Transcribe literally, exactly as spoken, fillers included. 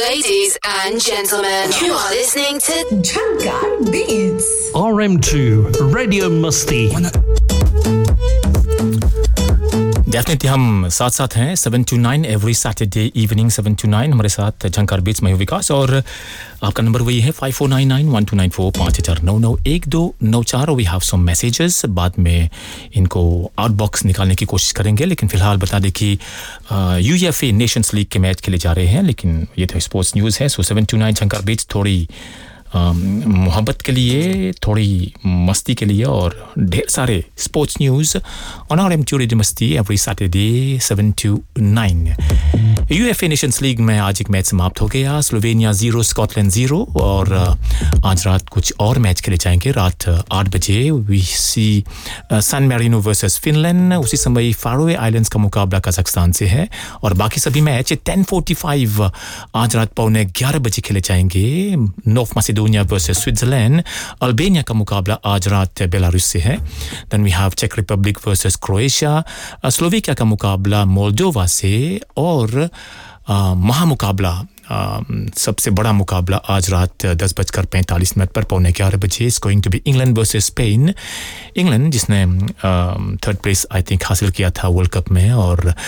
Ladies and gentlemen, you are listening to Jhankar Beats. R M two Radio Musti. Definitely हम साथ साथ हैं seven to nine every Saturday evening seven to nine हमारे साथ झंकार beats में विकास और आपका नंबर वही है five four nine nine one two nine four five four nine nine one two nine four और वी हैव सम मैसेजेस बाद में इनको आउटबॉक्स निकालने की कोशिश करेंगे लेकिन फिलहाल बता दें कि यूएफए नेशंस लीग के मैच खेले जा रहे हैं लेकिन ये तो स्पोर्ट्स न्यूज़ है सो seven to nine Jhankar beats थोड़ी मोहब्बत के लिए थोड़ी मस्ती के लिए और ढेर सारे sports news on R M to radio मस्ती every Saturday seven to nine UEFA Nations league में आज एक मैच समाप्त हो गया स्लोवेनिया zero स्कॉटलैंड zero और आज रात कुछ और मैच खेले जाएंगे रात आठ बजे we C San Marino versus Finland उसी समय फारोए आइलैंड्स का मुकाबला कजाकिस्तान से है और बाकी सभी मैच ten forty-five आज रात पौने ग्यारह बजे खेले जाएंगे North Macedonia versus Switzerland Albania का मुकाबला आज रात बेलारूस से है then we have check Republic versus Croatia Slovakia का मुकाबला मोल्डोवा से और महामुकाबला सबसे बड़ा मुकाबला आज रात ten बजकर पैंतालीस मिनट पर पौने ग्यारह बजे is going to be England versus Spain England जिसने थर्ड प्लेस आई थिंक हासिल किया था वर्ल्ड कप में और